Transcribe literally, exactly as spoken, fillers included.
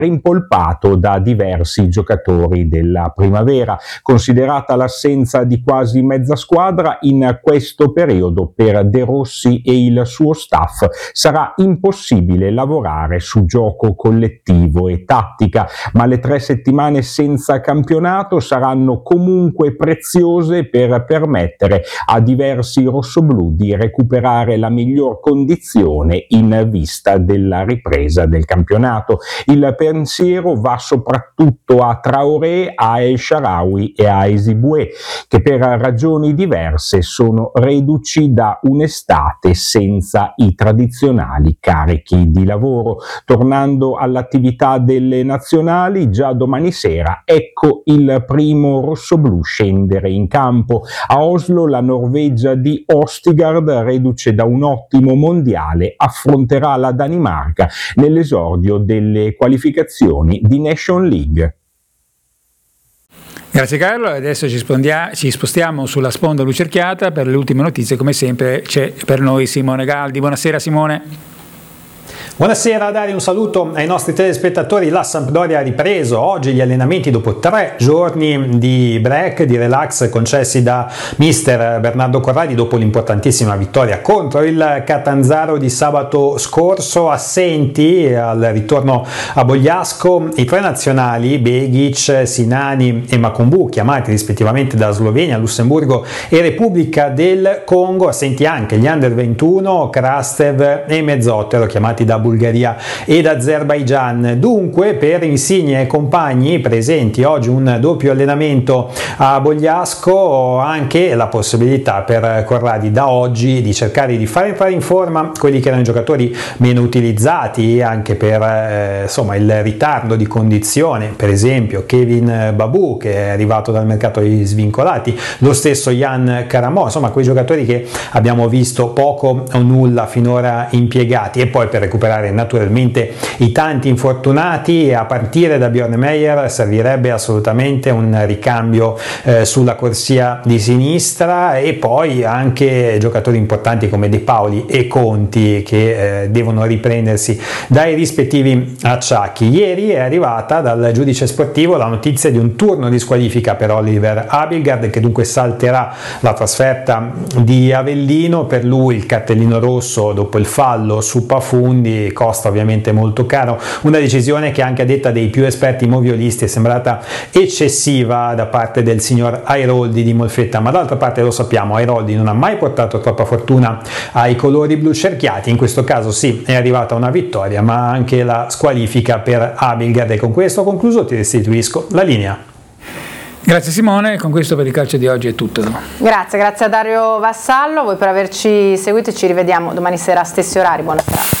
rimpolpato da diversi giocatori della primavera. Considerata l'assenza di quasi mezza squadra, in questo periodo per De Rossi e il suo staff sarà impossibile lavorare su gioco collettivo e tattica, ma le tre settimane senza campionato saranno comunque preziose per permettere a diversi rossoblù di recuperare la miglior condizione in vista della ripresa del campionato. Il pensiero va soprattutto a Traoré, a El Shaarawy e a Ezeboué, che per ragioni diverse sono reduci da un'estate senza i tradizionali carichi di lavoro. Tornando all'attività delle nazionali, già domani sera ecco il primo rossoblù scendere in campo. A Oslo la Norvegia di Ostigard, reduce da un ottimo mondiale, affronterà la Danimarca nell'esordio delle qualificazioni di Nation League. Grazie Carlo, adesso ci, ci spostiamo sulla sponda lucerchiata per le ultime notizie. Come sempre c'è per noi Simone Galdi. Buonasera Simone. Buonasera Dario, un saluto ai nostri telespettatori. La Sampdoria ha ripreso oggi gli allenamenti dopo tre giorni di break, di relax concessi da mister Bernardo Corradi dopo l'importantissima vittoria contro il Catanzaro di sabato scorso. Assenti al ritorno a Bogliasco i tre nazionali Begic, Sinani e Makumbu, chiamati rispettivamente da Slovenia, Lussemburgo e Repubblica del Congo. Assenti anche gli under ventuno Krastev e Mezzottero, chiamati da Bulgaria ed Azerbaigian. Dunque per Insigne e compagni presenti oggi un doppio allenamento a Bogliasco, anche la possibilità per Corradi da oggi di cercare di far entrare in forma quelli che erano i giocatori meno utilizzati, anche per eh, insomma il ritardo di condizione, per esempio Kevin Babu che è arrivato dal mercato degli svincolati, lo stesso Jan Karamò, insomma quei giocatori che abbiamo visto poco o nulla finora impiegati, e poi per recuperare naturalmente i tanti infortunati. A partire da Bjorn Meyer servirebbe assolutamente un ricambio eh, sulla corsia di sinistra, e poi anche giocatori importanti come De Paoli e Conti che eh, devono riprendersi dai rispettivi acciacchi. Ieri è arrivata dal giudice sportivo la notizia di un turno di squalifica per Oliver Abildgaard, che dunque salterà la trasferta di Avellino. Per lui il cartellino rosso dopo il fallo su Pafundi costa ovviamente molto caro, una decisione che anche a detta dei più esperti moviolisti è sembrata eccessiva da parte del signor Airoldi di Molfetta, ma d'altra parte lo sappiamo, Airoldi non ha mai portato troppa fortuna ai colori blu cerchiati. In questo caso sì, è arrivata una vittoria, ma anche la squalifica per Abildgaard. E con questo ho concluso, ti restituisco la linea. Grazie Simone, con questo per il calcio di oggi è tutto. Grazie, grazie a Dario Vassallo, voi per averci seguito e ci rivediamo domani sera a stessi orari. Buona serata.